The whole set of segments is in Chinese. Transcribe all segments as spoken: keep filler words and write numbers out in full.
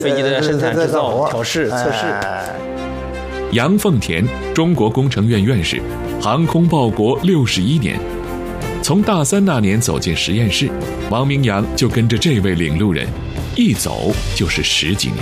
飞机的生产、制造、调试、测试。 杨凤田，中国工程院院士，航空报国六十一年。从大三那年走进实验室，王明阳就跟着这位领路人，一走就是十几年。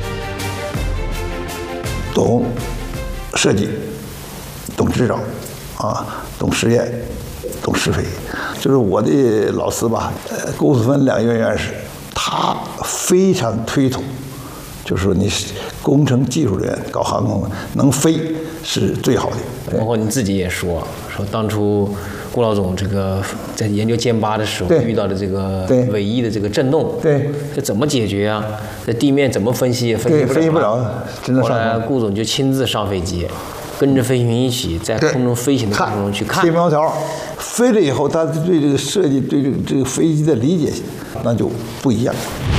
懂设计，懂制造，啊，懂实验，懂试飞。就是我的老师吧，呃，龚世芬两院院士，他非常推崇，就是说你工程技术人员搞航空能飞是最好的。 包括你自己也说，说当初顾老总这个在研究歼八的时候遇到的这个尾翼的这个震动， 对， 这怎么解决啊？在地面怎么分析也分析不了， 分析不了，只能上。 后来顾总就亲自上飞机，跟着飞行员一起在空中飞行的过程中去看贴苗条，飞了以后，他对这个设计、对这个这个飞机的理解，那就不一样。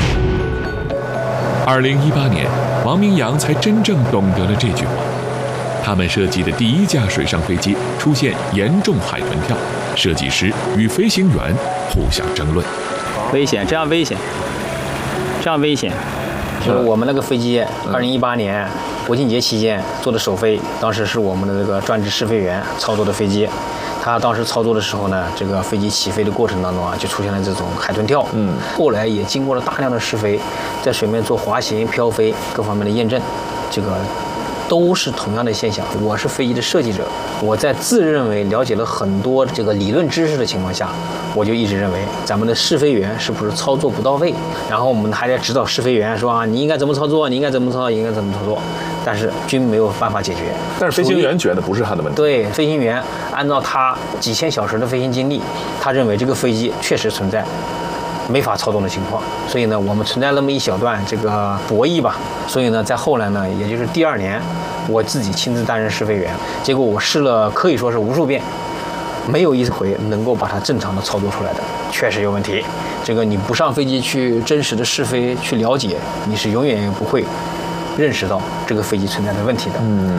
二零一八年，王明阳才真正懂得了这句话。他们设计的第一架水上飞机出现严重海豚跳，设计师与飞行员互相争论。 危险，这样危险，这样危险。就是我们那个飞机，二零一八年国庆节期间做的首飞，当时是我们的这个专职试飞员操作的飞机。他当时操作的时候呢，这个飞机起飞的过程当中啊，就出现了这种海豚跳。嗯，后来也经过了大量的试飞，在水面做滑行、漂飞各方面的验证，这个都是同样的现象。我是飞机的设计者，我在自认为了解了很多这个理论知识的情况下，我就一直认为咱们的试飞员是不是操作不到位，然后我们还在指导试飞员说啊，你应该怎么操作，你应该怎么操作，应该怎么操作，但是均没有办法解决。 但是飞行员觉得不是他的问题。 对，飞行员按照他几千小时的飞行经历，他认为这个飞机确实存在没法操纵的情况，所以呢，我们存在那么一小段这个博弈吧。所以呢，在后来呢，也就是第二年，我自己亲自担任试飞员，结果我试了可以说是无数遍，没有一回能够把它正常的操作出来的，确实有问题。这个你不上飞机去真实的试飞去了解，你是永远也不会认识到这个飞机存在的问题的。嗯。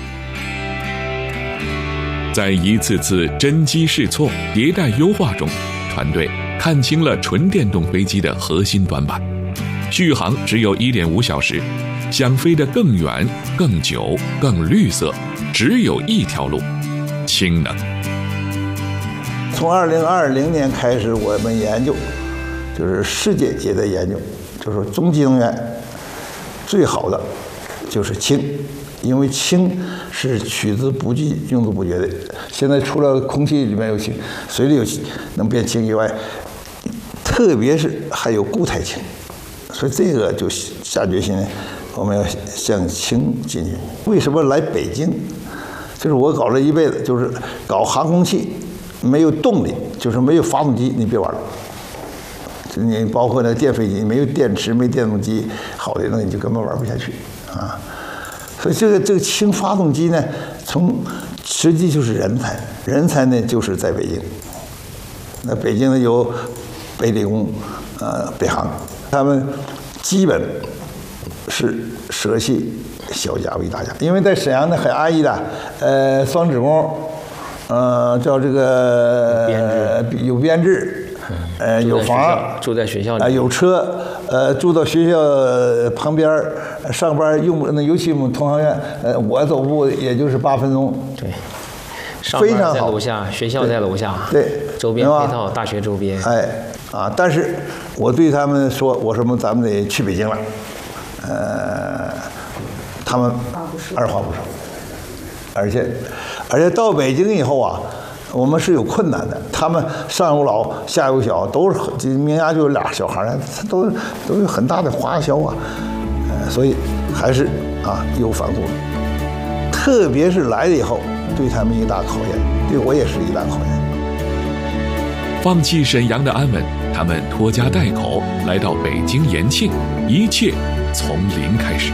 在一次次真机试错、迭代优化中，团队看清了纯电动飞机的核心短板：续航只有 一点五小时，想飞得更远、更久、更绿色，只有一条路——氢能。 从二零二零年开始，我们研究，就是世界也在研究，就是说中级能源最好的就是氢。因为氢是取之不尽、用之不竭的。现在除了空气里面有氢，水里有氢能变氢以外，特别是还有固态氢，所以这个就下决心，我们要向氢进军。为什么来北京？就是我搞了一辈子，就是搞航空器，没有动力，就是没有发动机，你别玩了。你包括那电飞机，没有电池、没电动机，好的那你就根本玩不下去啊。所以这个这个氢发动机呢，从实际就是人才，人才呢就是在北京。那北京呢有北理工、呃北航，他们基本是舍弃小家为大家，因为在沈阳呢很安逸的，呃双职工，呃叫这个编制有编制。呃，有房， 住在学校里， 啊、呃，有车，呃，住到学校旁边上班用那，尤其我们同行院，呃，我走步也就是八分钟， 对，非常好。在楼下，学校在楼下， 对， 周边配套，大学周边， 哎，啊，但是我对他们说，我说咱们得去北京了，呃，他们二话不说，而且，而且到北京以后啊。我们是有困难的，他们上有老下有小，都是很名下就有俩小孩，他都都有很大的花销啊，呃，所以还是啊有反顾，特别是来了以后，对他们一大考验，对我也是一大考验。 放弃沈阳的安稳，他们拖家带口来到北京延庆，一切从零开始。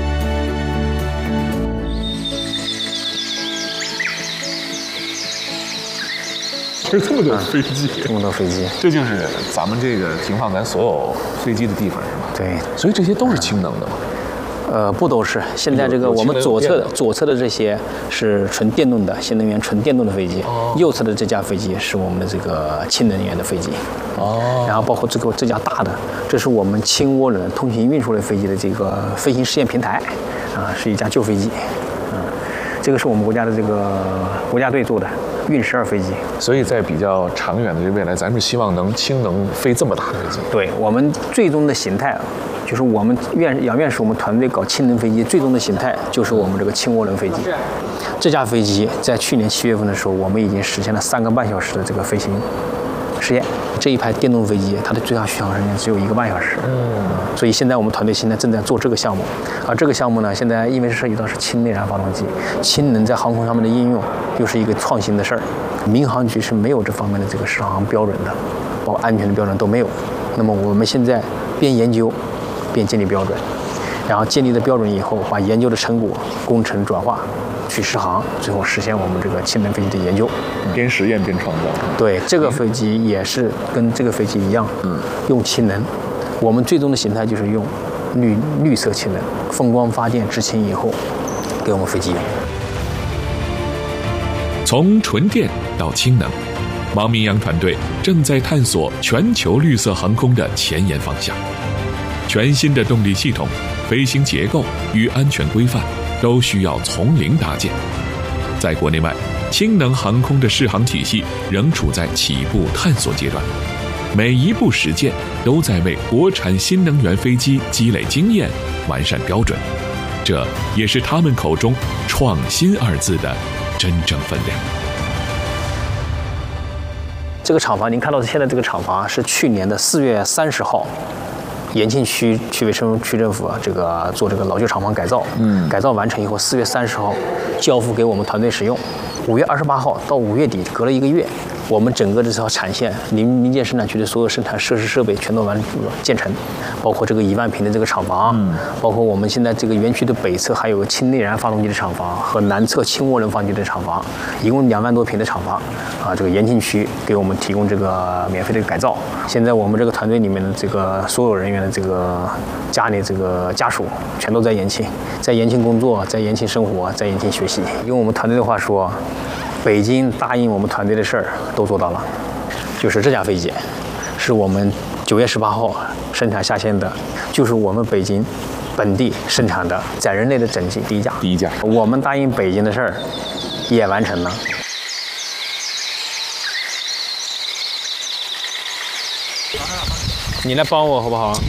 这这么多飞机， 这么多飞机， 这就是咱们这个停放咱所有飞机的地方，是吗？ 对， 所以这些都是氢能的吗？ 呃，不都是。现在这个我们左侧的左侧的这些是纯电动的新能源纯电动的飞机，哦、右侧的这架飞机是我们的这个氢能源的飞机。哦。然后包括这个这架大的，这是我们轻涡轮通勤运输类飞机的这个飞行试验平台，啊，是一架旧飞机。嗯，这个是我们国家的这个国家队做的。运十二飞机， 所以在比较长远的这未来，咱们希望能氢能飞这么大的飞机。 对，我们最终的形态，就是我们院杨院士我们团队搞氢能飞机最终的形态，就是我们这个轻涡轮飞机。这架飞机在去年七月份的时候，我们已经实现了三个半小时的这个飞行实验。这一排电动飞机，它的最大续航时间只有一个半小时。嗯，所以现在我们团队现在正在做这个项目，而这个项目呢，现在因为涉及到是氢内燃发动机，氢能在航空上面的应用，又是一个创新的事儿。民航局是没有这方面的这个适航标准的，包括安全的标准都没有。那么我们现在边研究，边建立标准，然后建立的标准以后，把研究的成果工程转化。去试航，最后实现我们这个氢能飞机的研究， 边实验边创造。 对，这个飞机也是跟这个飞机一样，嗯，用氢能。我们最终的形态就是用绿绿色氢能，风光发电制氢以后，给我们飞机用。 从纯电到氢能，王明阳团队正在探索全球绿色航空的前沿方向。全新的动力系统、飞行结构与安全规范都需要从零搭建。在国内外，氢能航空的适航体系仍处在起步探索阶段，每一步实践都在为国产新能源飞机积累经验、完善标准，这也是他们口中“创新”二字的真正分量。 这个厂房，您看到现在这个厂房是去年的四月三十号。延庆区区卫生区政府啊，这个做这个老旧厂房改造，嗯，改造完成以后，四月三十号交付给我们团队使用。五月二十八号到五月底，隔了一个月，我们整个这条产线零零件生产区的所有生产设施设备全都完建成，包括这个一万平的这个厂房，嗯，包括我们现在这个园区的北侧还有个氢内燃发动机的厂房和南侧氢涡轮发动机的厂房，一共两万多平的厂房啊，这个延庆区给我们提供这个免费的改造。现在我们这个团队里面的这个所有人员的这个家里这个家属全都在延庆，在延庆工作，在延庆生活，在延庆学习。用我们团队的话说，北京答应我们团队的事儿都做到了，就是这架飞机，是我们九月十八号生产下线的，就是我们北京本地生产的载人类的整机第一架。 第一架， 我们答应北京的事儿也完成了。你来帮我好不好？啊，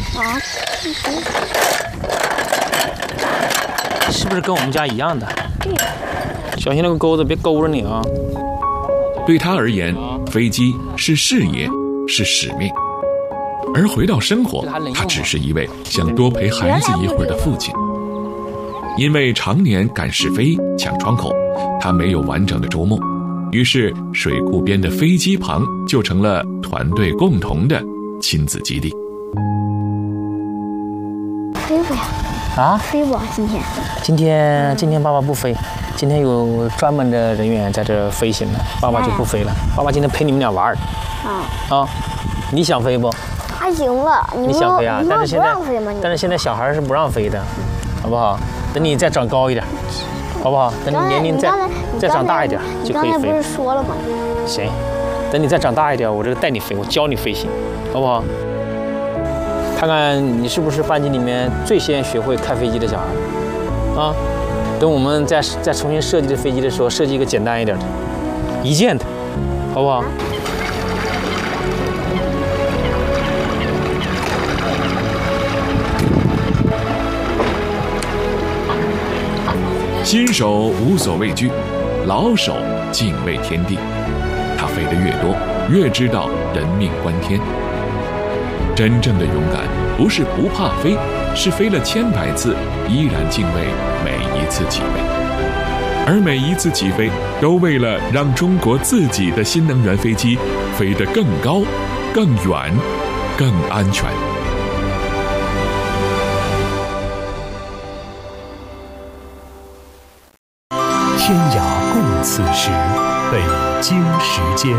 是不是跟我们家一样的？对。小心那个钩子，别勾着你啊！ 对他而言，飞机是事业，是使命；而回到生活，他只是一位想多陪孩子一会儿的父亲。因为常年赶试飞、抢窗口，他没有完整的周末，于是水库边的飞机旁就成了团队共同的亲子基地。 飞不呀？ 啊？ 飞不？今天？ 今天今天爸爸不飞，今天有专门的人员在这飞行了，爸爸就不飞了。爸爸今天陪你们俩玩儿。啊。啊，你想飞不？ 还行了，你, 你想飞啊？但是现在，但是现在小孩是不让飞的，好不好？等你再长高一点，好不好？等你年龄再再长大一点就可以飞。 你刚才不是说了吗？ 行，等你再长大一点，我这个带你飞，我教你飞行，好不好？看看你是不是班级里面最先学会开飞机的小孩，啊！等我们再再重新设计这飞机的时候，设计一个简单一点的，一键的，好不好？ 新手无所畏惧，老手敬畏天地。他飞得越多，越知道人命关天。真正的勇敢，不是不怕飞，是飞了千百次，依然敬畏每一次起飞。而每一次起飞，都为了让中国自己的新能源飞机飞得更高、更远、更安全。 天涯共此时，北京时间。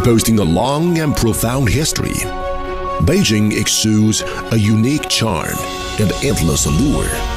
Boasting a long and profound history, Beijing exudes a unique charm and endless allure.